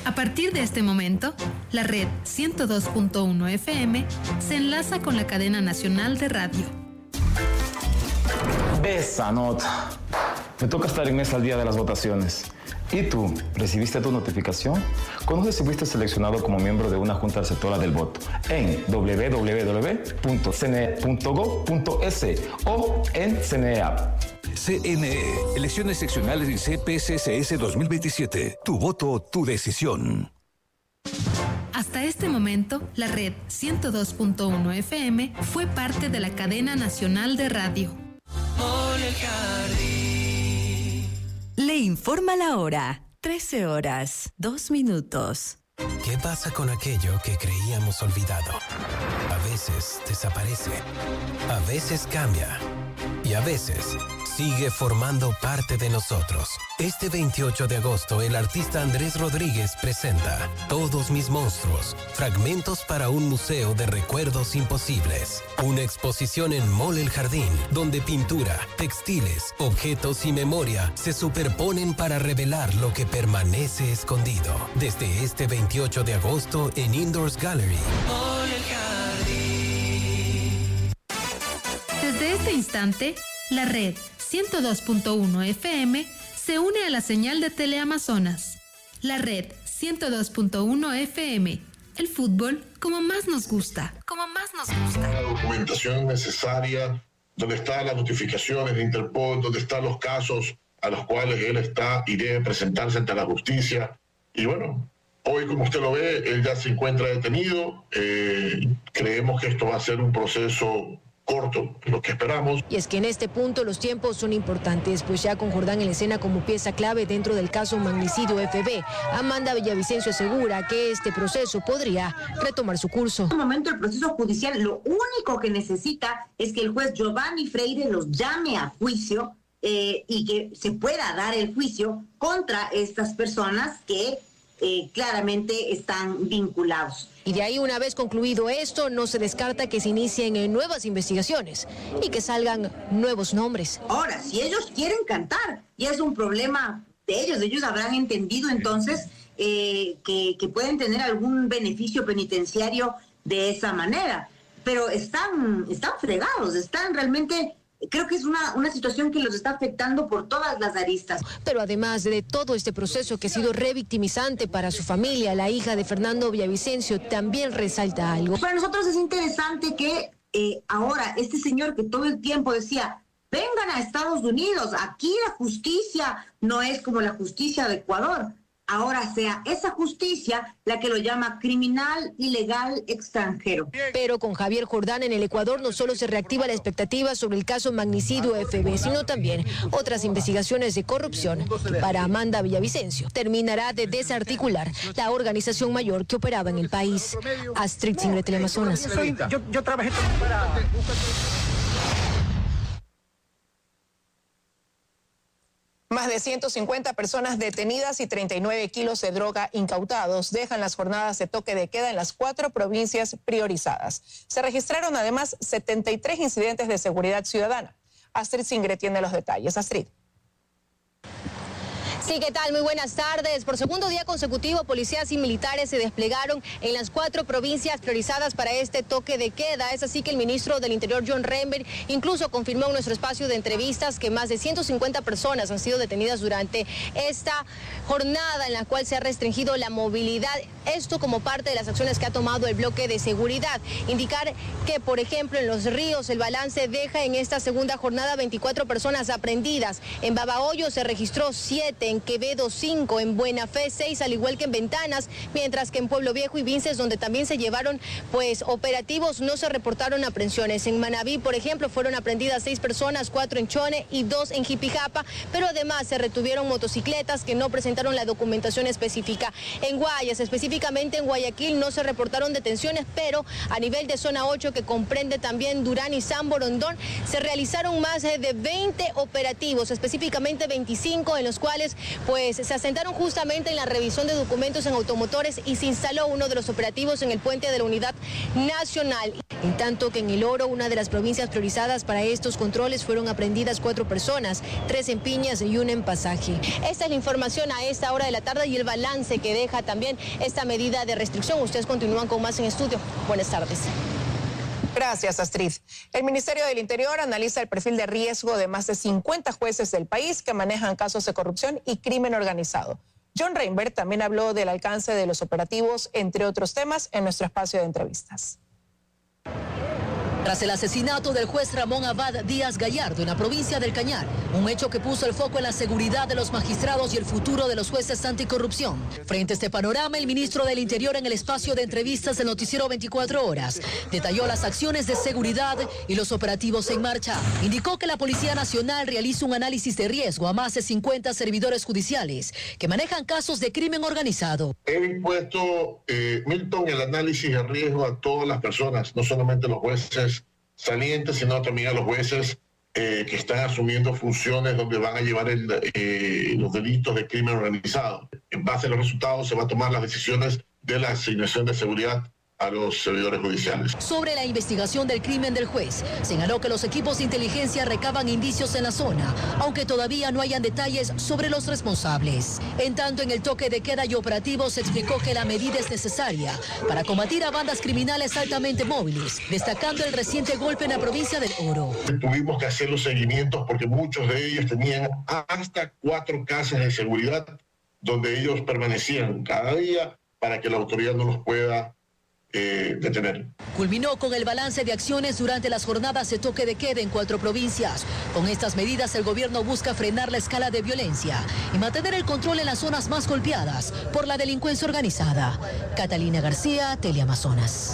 A partir de este momento, la red 102.1 FM se enlaza con la cadena nacional de radio. Esa nota. Me toca estar en mesa al día de las votaciones. ¿Y tú? ¿Recibiste tu notificación? Conoce si fuiste seleccionado como miembro de una junta receptora del voto en www.cne.gov.es o en CNE App. CNE, elecciones seccionales y CPCCS 2027. Tu voto, tu decisión. Hasta este momento, la red 102.1 FM fue parte de la cadena nacional de radio. Le informa la hora. 13 horas, 2 minutos. ¿Qué pasa con aquello que creíamos olvidado? A veces desaparece, a veces cambia y a veces sigue formando parte de nosotros. Este 28 de agosto, el artista Andrés Rodríguez presenta Todos mis monstruos, fragmentos para un museo de recuerdos imposibles. Una exposición en Mall El Jardín, donde pintura, textiles, objetos y memoria se superponen para revelar lo que permanece escondido. Desde este 28 de agosto en Indoors Gallery. Mall El Jardín. Desde este instante, la red 102.1 FM se une a la señal de Teleamazonas. La red 102.1 FM. El fútbol como más nos gusta. Como más nos gusta. La documentación necesaria, donde están las notificaciones de Interpol, donde están los casos a los cuales él está y debe presentarse ante la justicia. Y bueno, hoy, como usted lo ve, él ya se encuentra detenido. Creemos que esto va a ser un proceso corto, lo que esperamos. Y es que en este punto los tiempos son importantes, pues ya con Jordán en la escena como pieza clave dentro del caso Magnicidio FB, Amanda Villavicencio asegura que este proceso podría retomar su curso. En este momento el proceso judicial lo único que necesita es que el juez Giovanni Freire los llame a juicio y que se pueda dar el juicio contra estas personas que claramente están vinculados. Y de ahí, una vez concluido esto, no se descarta que se inicien nuevas investigaciones y que salgan nuevos nombres. Ahora, si ellos quieren cantar, ya es un problema de ellos. Ellos habrán entendido entonces que pueden tener algún beneficio penitenciario de esa manera. Pero están fregados, están realmente... Creo que es una situación que los está afectando por todas las aristas. Pero además de todo este proceso que ha sido revictimizante para su familia, la hija de Fernando Villavicencio también resalta algo. Para nosotros es interesante que ahora este señor que todo el tiempo decía, vengan a Estados Unidos, aquí la justicia no es como la justicia de Ecuador. Ahora sea esa justicia la que lo llama criminal ilegal extranjero. Pero con Javier Jordán en el Ecuador no solo se reactiva la expectativa sobre el caso Magnicidio FB, sino también otras investigaciones de corrupción para Amanda Villavicencio. Terminará de desarticular la organización mayor que operaba en el país. Astrid Singre, Teleamazonas. Yo trabajé también para... Más de 150 personas detenidas y 39 kilos de droga incautados dejan las jornadas de toque de queda en las 4 provincias priorizadas. Se registraron además 73 incidentes de seguridad ciudadana. Astrid Singre tiene los detalles. Astrid. Sí, ¿qué tal? Muy buenas tardes. Por segundo día consecutivo, policías y militares se desplegaron en las 4 provincias priorizadas para este toque de queda. Es así que el ministro del Interior, John Rember, incluso confirmó en nuestro espacio de entrevistas que más de 150 personas han sido detenidas durante esta jornada en la cual se ha restringido la movilidad. Esto como parte de las acciones que ha tomado el bloque de seguridad. Indicar que, por ejemplo, en Los Ríos el balance deja en esta segunda jornada 24 personas aprehendidas. En Babahoyo se registró 7, en Quevedo 5, en Buena Fe 6, al igual que en Ventanas, mientras que en Pueblo Viejo y Vinces, donde también se llevaron operativos, no se reportaron aprehensiones. En Manabí, por ejemplo, fueron aprendidas 6 personas, 4 en Chone y 2 en Jipijapa, pero además se retuvieron motocicletas que no presentaron la documentación específica. En Guayas, específicamente en Guayaquil, no se reportaron detenciones, pero a nivel de zona 8, que comprende también Durán y San Borondón, se realizaron más de 20 operativos, específicamente 25, en los cuales pues se asentaron justamente en la revisión de documentos en automotores y se instaló uno de los operativos en el puente de la Unidad Nacional. En tanto que en El Oro, una de las provincias priorizadas para estos controles, fueron aprehendidas 4 personas, 3 en Piñas y 1 en Pasaje. Esta es la información a esta hora de la tarde y el balance que deja también esta medida de restricción. Ustedes continúan con más en estudio. Buenas tardes. Gracias, Astrid. El Ministerio del Interior analiza el perfil de riesgo de más de 50 jueces del país que manejan casos de corrupción y crimen organizado. John Reinberg también habló del alcance de los operativos, entre otros temas, en nuestro espacio de entrevistas. Tras el asesinato del juez Ramón Abad Díaz Gallardo en la provincia del Cañar, un hecho que puso el foco en la seguridad de los magistrados y el futuro de los jueces anticorrupción. Frente a este panorama, el ministro del Interior, en el espacio de entrevistas del noticiero 24 horas, detalló las acciones de seguridad y los operativos en marcha. Indicó que la Policía Nacional realiza un análisis de riesgo a más de 50 servidores judiciales que manejan casos de crimen organizado. He impuesto, Milton, el análisis de riesgo a todas las personas, no solamente los jueces salientes, sino también a los jueces que están asumiendo funciones donde van a llevar los delitos de crimen organizado. En base a los resultados se van a tomar las decisiones de la asignación de seguridad a los servidores judiciales. Sobre la investigación del crimen del juez, señaló que los equipos de inteligencia recaban indicios en la zona, aunque todavía no hayan detalles sobre los responsables. En tanto, en el toque de queda y operativos se explicó que la medida es necesaria para combatir a bandas criminales altamente móviles, destacando el reciente golpe en la provincia del Oro. Tuvimos que hacer los seguimientos porque muchos de ellos tenían hasta 4 casas de seguridad donde ellos permanecían cada día para que la autoridad no los pueda detener. Culminó con el balance de acciones durante las jornadas de toque de queda en 4 provincias. Con estas medidas, el gobierno busca frenar la escala de violencia y mantener el control en las zonas más golpeadas por la delincuencia organizada. Catalina García, Teleamazonas.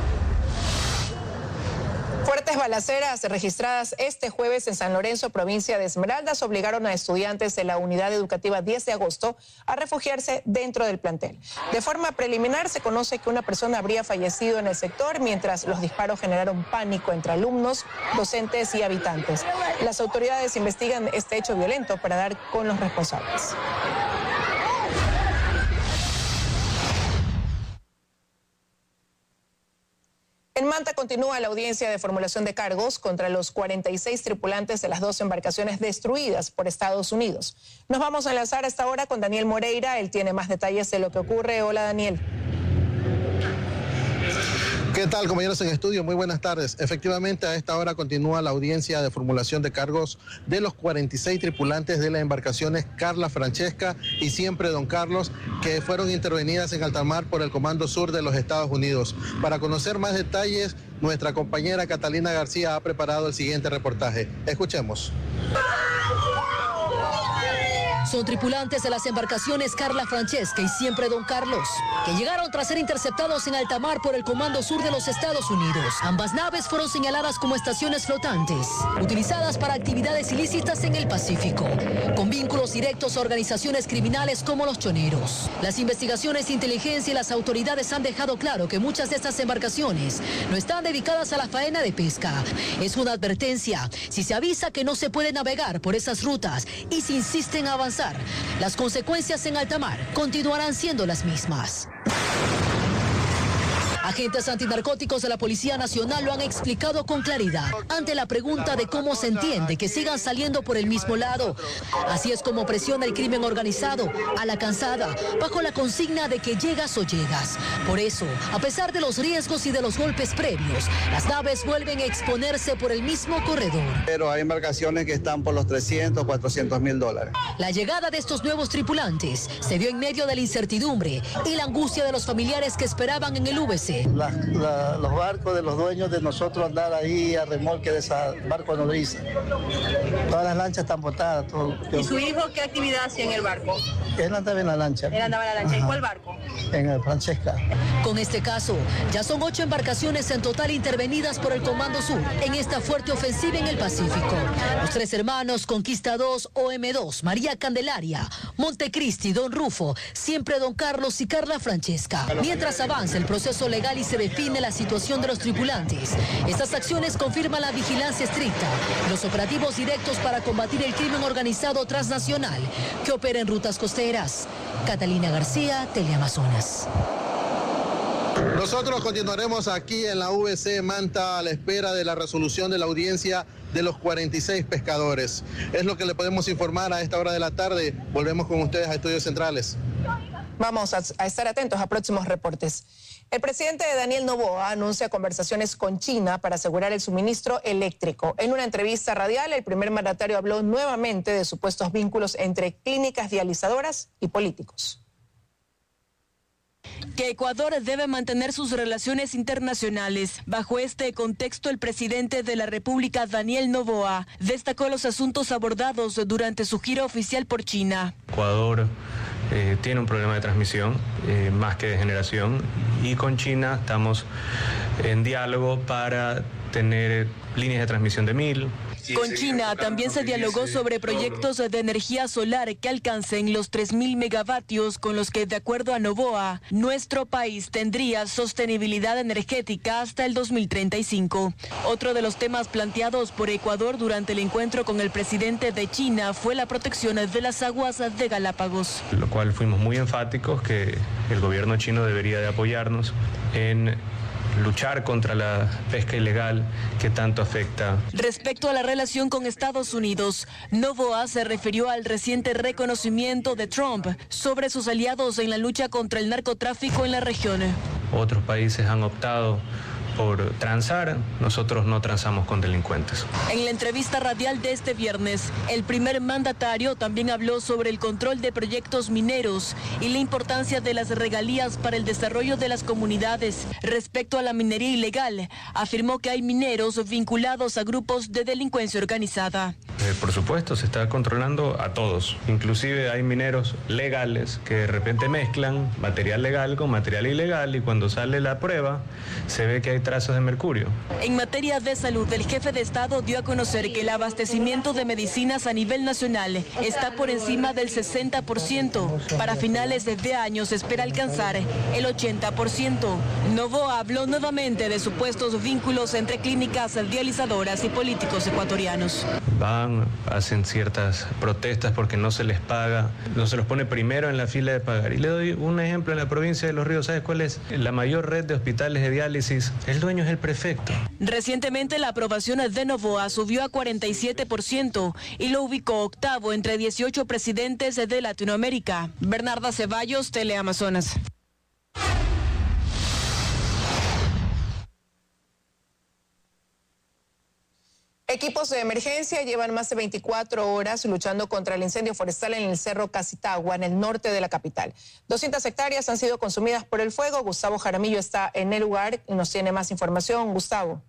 Fuertes balaceras registradas este jueves en San Lorenzo, provincia de Esmeraldas, obligaron a estudiantes de la unidad educativa 10 de agosto a refugiarse dentro del plantel. De forma preliminar se conoce que una persona habría fallecido en el sector, mientras los disparos generaron pánico entre alumnos, docentes y habitantes. Las autoridades investigan este hecho violento para dar con los responsables. En Manta continúa la audiencia de formulación de cargos contra los 46 tripulantes de las 2 embarcaciones destruidas por Estados Unidos. Nos vamos a enlazar a esta hora con Daniel Moreira. Él tiene más detalles de lo que ocurre. Hola, Daniel. ¿Qué tal, compañeros en estudio? Muy buenas tardes. Efectivamente, a esta hora continúa la audiencia de formulación de cargos de los 46 tripulantes de las embarcaciones Carla Francesca y Siempre Don Carlos, que fueron intervenidas en alta mar por el Comando Sur de los Estados Unidos. Para conocer más detalles, nuestra compañera Catalina García ha preparado el siguiente reportaje. Escuchemos. Son tripulantes de las embarcaciones Carla Francesca y Siempre Don Carlos, que llegaron tras ser interceptados en alta mar por el Comando Sur de los Estados Unidos. Ambas naves fueron señaladas como estaciones flotantes, utilizadas para actividades ilícitas en el Pacífico, con vínculos directos a organizaciones criminales como los choneros. Las investigaciones de inteligencia y las autoridades han dejado claro que muchas de estas embarcaciones no están dedicadas a la faena de pesca. Es una advertencia: si se avisa que no se puede navegar por esas rutas y se insiste en avanzar, las consecuencias en alta mar continuarán siendo las mismas. Agentes antinarcóticos de la Policía Nacional lo han explicado con claridad ante la pregunta de cómo se entiende que sigan saliendo por el mismo lado. Así es como presiona el crimen organizado a la cansada, bajo la consigna de que llegas o llegas. Por eso, a pesar de los riesgos y de los golpes previos, las naves vuelven a exponerse por el mismo corredor. Pero hay embarcaciones que están por los 300, 400 mil dólares. La llegada de estos nuevos tripulantes se dio en medio de la incertidumbre y la angustia de los familiares que esperaban en el VC. Los barcos de los dueños de nosotros andar ahí a remolque de esa barco nodriza. Todas las lanchas están botadas. ¿Y su hijo qué actividad hacía en el barco? Él andaba en la lancha. Él andaba en la lancha. ¿Y cuál barco? En el Francesca. Con este caso, ya son 8 embarcaciones en total intervenidas por el Comando Sur en esta fuerte ofensiva en el Pacífico. Los 3 hermanos, Conquista 2, OM2, María Candelaria, Montecristi, Don Rufo, Siempre Don Carlos y Carla Francesca. Mientras avanza el proceso legal legal y se define la situación de los tripulantes. Estas acciones confirman la vigilancia estricta, los operativos directos para combatir el crimen organizado transnacional que opera en rutas costeras. Catalina García, Teleamazonas. Nosotros continuaremos aquí en la VC Manta a la espera de la resolución de la audiencia de los 46 pescadores. Es lo que le podemos informar a esta hora de la tarde. Volvemos con ustedes a Estudios Centrales. Vamos a estar atentos a próximos reportes. El presidente Daniel Noboa anuncia conversaciones con China para asegurar el suministro eléctrico. En una entrevista radial, el primer mandatario habló nuevamente de supuestos vínculos entre clínicas dializadoras y políticos. Que Ecuador debe mantener sus relaciones internacionales. Bajo este contexto, el presidente de la República, Daniel Noboa, destacó los asuntos abordados durante su gira oficial por China. Ecuador tiene un problema de transmisión, más que de generación, y con China estamos en diálogo para tener líneas de transmisión de 1000. Con China también se dialogó sobre proyectos de energía solar que alcancen los 3.000 megavatios, con los que, de acuerdo a Noboa, nuestro país tendría sostenibilidad energética hasta el 2035. Otro de los temas planteados por Ecuador durante el encuentro con el presidente de China fue la protección de las aguas de Galápagos. Lo cual fuimos muy enfáticos que el gobierno chino debería de apoyarnos en luchar contra la pesca ilegal que tanto afecta. Respecto a la relación con Estados Unidos, Noboa se refirió al reciente reconocimiento de Trump sobre sus aliados en la lucha contra el narcotráfico en la región. Otros países han optado por transar, nosotros no transamos con delincuentes. En la entrevista radial de este viernes, el primer mandatario también habló sobre el control de proyectos mineros y la importancia de las regalías para el desarrollo de las comunidades. Respecto a la minería ilegal, afirmó que hay mineros vinculados a grupos de delincuencia organizada. Por supuesto, se está controlando a todos. Inclusive hay mineros legales que de repente mezclan material legal con material ilegal y cuando sale la prueba se ve que hay trazas de mercurio. En materia de salud, el jefe de Estado dio a conocer que el abastecimiento de medicinas a nivel nacional está por encima del 60%. Para finales de año se espera alcanzar el 80%. Noboa habló nuevamente de supuestos vínculos entre clínicas dializadoras y políticos ecuatorianos. Hacen ciertas protestas porque no se les paga, no se los pone primero en la fila de pagar. Y le doy un ejemplo en la provincia de Los Ríos. ¿Sabes cuál es? La mayor red de hospitales de diálisis. El dueño es el prefecto. Recientemente la aprobación de Noboa subió a 47% y lo ubicó octavo entre 18 presidentes de Latinoamérica. Bernarda Ceballos, Teleamazonas. Equipos de emergencia llevan más de 24 horas luchando contra el incendio forestal en el Cerro Casitagua, en el norte de la capital. 200 hectáreas han sido consumidas por el fuego. Gustavo Jaramillo está en el lugar y nos tiene más información. Gustavo.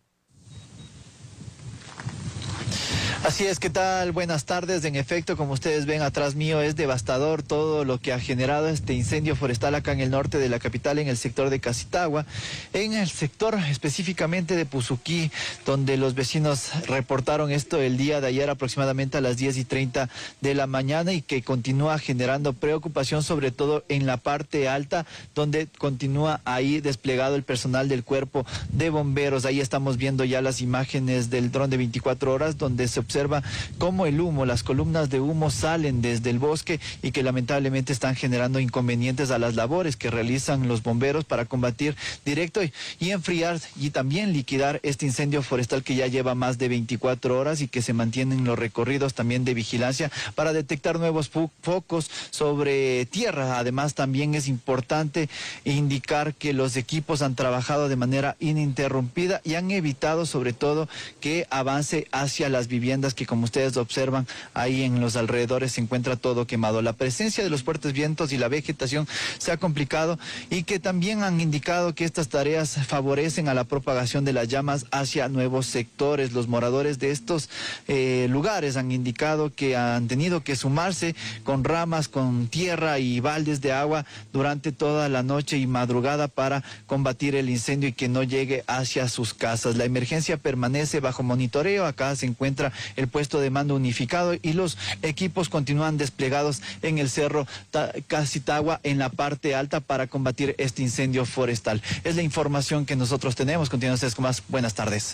Así es, ¿qué tal? Buenas tardes. En efecto, como ustedes ven atrás mío, es devastador todo lo que ha generado este incendio forestal acá en el norte de la capital, en el sector de Casitagua, en el sector específicamente de Puzuquí, donde los vecinos reportaron esto el día de ayer aproximadamente a las 10:30 de la mañana y que continúa generando preocupación, sobre todo en la parte alta, donde continúa ahí desplegado el personal del cuerpo de bomberos. Ahí estamos viendo ya las imágenes del dron de 24 horas, donde se observa cómo el humo, las columnas de humo salen desde el bosque y que lamentablemente están generando inconvenientes a las labores que realizan los bomberos para combatir directo y enfriar y también liquidar este incendio forestal que ya lleva más de 24 horas y que se mantienen los recorridos también de vigilancia para detectar nuevos focos sobre tierra. Además, también es importante indicar que los equipos han trabajado de manera ininterrumpida y han evitado sobre todo que avance hacia las viviendas que, como ustedes observan, ahí en los alrededores se encuentra todo quemado. La presencia de los fuertes vientos y la vegetación se ha complicado y que también han indicado que estas tareas favorecen a la propagación de las llamas hacia nuevos sectores. Los moradores de estos lugares han indicado que han tenido que sumarse con ramas, con tierra y baldes de agua durante toda la noche y madrugada para combatir el incendio y que no llegue hacia sus casas. La emergencia permanece bajo monitoreo. Acá se encuentra el puesto de mando unificado y los equipos continúan desplegados en el cerro Casitagua en la parte alta para combatir este incendio forestal. Es la información que nosotros tenemos. Continúen ustedes con más. Buenas tardes.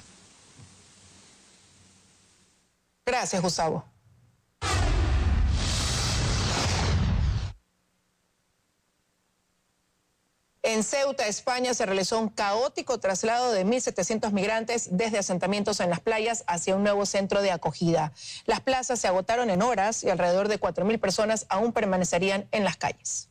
Gracias, Gustavo. En Ceuta, España, se realizó un caótico traslado de 1.700 migrantes desde asentamientos en las playas hacia un nuevo centro de acogida. Las plazas se agotaron en horas y alrededor de 4.000 personas aún permanecerían en las calles.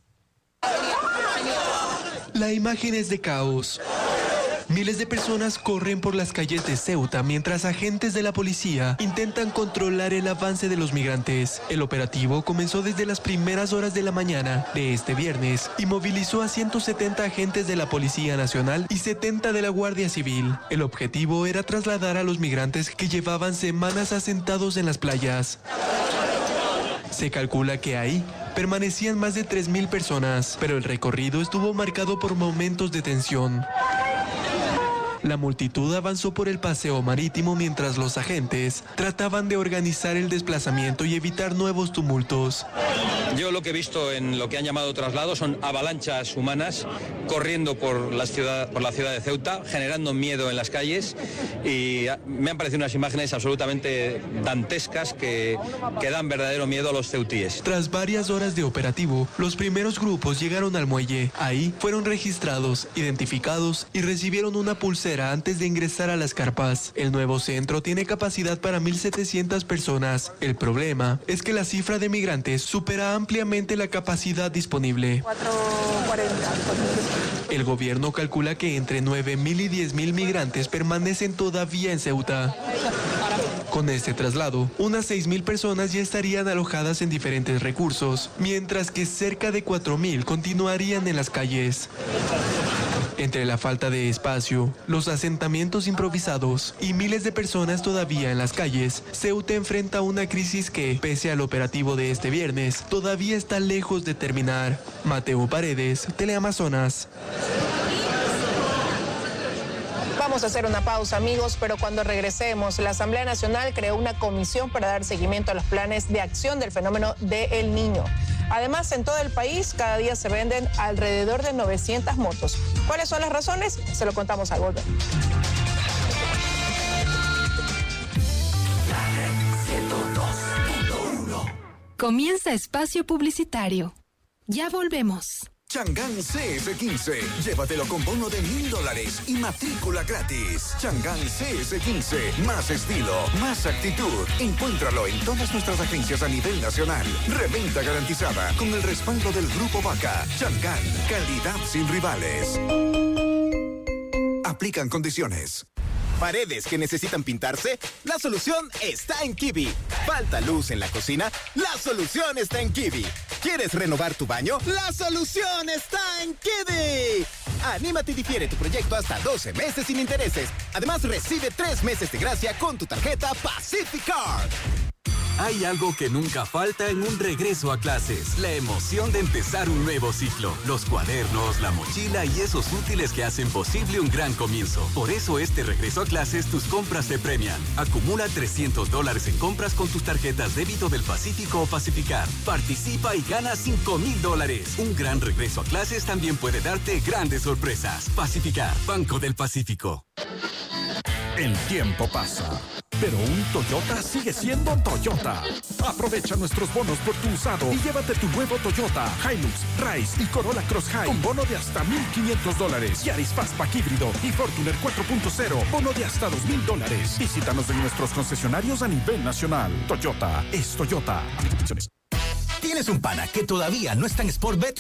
La imagen es de caos. Miles de personas corren por las calles de Ceuta mientras agentes de la policía intentan controlar el avance de los migrantes. El operativo comenzó desde las primeras horas de la mañana de este viernes y movilizó a 170 agentes de la Policía Nacional y 70 de la Guardia Civil. El objetivo era trasladar a los migrantes que llevaban semanas asentados en las playas. Se calcula que ahí permanecían más de 3.000 personas, pero el recorrido estuvo marcado por momentos de tensión. La multitud avanzó por el paseo marítimo mientras los agentes trataban de organizar el desplazamiento y evitar nuevos tumultos. Yo lo que he visto en lo que han llamado traslado son avalanchas humanas corriendo por la ciudad de Ceuta, generando miedo en las calles, y me han parecido unas imágenes absolutamente dantescas que dan verdadero miedo a los ceutíes. Tras varias horas de operativo, los primeros grupos llegaron al muelle. Ahí fueron registrados, identificados y recibieron una pulsera antes de ingresar a las carpas. El nuevo centro tiene capacidad para 1.700 personas. El problema es que la cifra de migrantes supera ampliamente la capacidad disponible. 440. El gobierno calcula que entre 9.000 y 10.000 migrantes permanecen todavía en Ceuta. Con este traslado, unas 6.000 personas ya estarían alojadas en diferentes recursos, mientras que cerca de 4.000 continuarían en las calles. Entre la falta de espacio, los asentamientos improvisados y miles de personas todavía en las calles, Ceuta enfrenta una crisis que, pese al operativo de este viernes, todavía está lejos de terminar. Mateo Paredes, Teleamazonas. Vamos a hacer una pausa, amigos, pero cuando regresemos, la Asamblea Nacional creó una comisión para dar seguimiento a los planes de acción del fenómeno de El Niño. Además, en todo el país, cada día se venden alrededor de 900 motos. ¿Cuáles son las razones? Se lo contamos al volver. Comienza espacio publicitario. Ya volvemos. Chang'an CS15. Llévatelo con bono de $1,000 y matrícula gratis. Chang'an CS15. Más estilo, más actitud. Encuéntralo en todas nuestras agencias a nivel nacional. Reventa garantizada con el respaldo del Grupo Vaca. Chang'an. Calidad sin rivales. Aplican condiciones. ¿Paredes que necesitan pintarse? La solución está en Kiwi. ¿Falta luz en la cocina? La solución está en Kiwi. ¿Quieres renovar tu baño? ¡La solución está en Kiwi! Anímate y difiere tu proyecto hasta 12 meses sin intereses. Además, recibe 3 meses de gracia con tu tarjeta Pacific Card. Hay algo que nunca falta en un regreso a clases: la emoción de empezar un nuevo ciclo. Los cuadernos, la mochila y esos útiles que hacen posible un gran comienzo. Por eso este regreso a clases tus compras te premian. Acumula $300 en compras con tus tarjetas débito del Pacífico o Pacificar. Participa y gana $5,000. Un gran regreso a clases también puede darte grandes sorpresas. Pacificar, Banco del Pacífico. El tiempo pasa, pero un Toyota sigue siendo Toyota. Aprovecha nuestros bonos por tu usado y llévate tu nuevo Toyota Hilux, Rise y Corolla Cross High con bono de hasta $1,500. Yaris Fastback híbrido y Fortuner 4.0, bono de hasta $2,000. Visítanos en nuestros concesionarios a nivel nacional. Toyota es Toyota. ¿Tienes un pana que todavía no está en Sportbet?